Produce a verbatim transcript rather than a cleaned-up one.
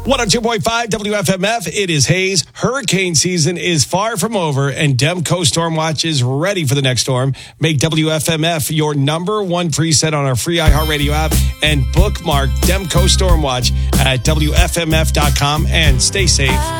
one oh two point five W F M F. It is Hayes. Hurricane season is far from over, and Demco Storm Watch is ready for the next storm. Make W F M F your number one preset on our free iHeartRadio app and bookmark Demco Storm Watch at W F M F dot com and stay safe.